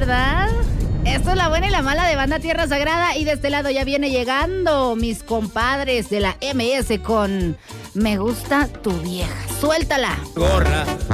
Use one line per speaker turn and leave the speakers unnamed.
¿verdad? Esto es la buena y la mala de Banda Tierra Sagrada. Y de este lado ya viene llegando mis compadres de la MS con Me Gusta Tu Vieja. Suéltala.
Gorra.